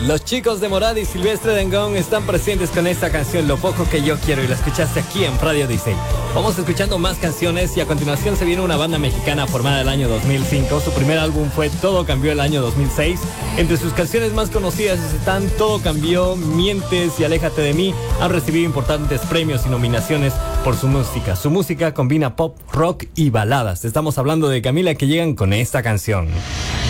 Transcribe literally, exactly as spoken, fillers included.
Los chicos de Morad y Silvestre Dangond están presentes con esta canción Lo Poco Que Yo Quiero, y la escuchaste aquí en Radio Disney. Vamos escuchando más canciones y a continuación se viene una banda mexicana formada el año dos mil cinco. Su primer álbum fue Todo Cambió el año dos mil seis. Entre sus canciones más conocidas están Todo Cambió, Mientes y Aléjate de mí. Han recibido importantes premios y nominaciones por su música. Su música combina pop, rock y baladas. Estamos hablando de Camila, que llegan con esta canción.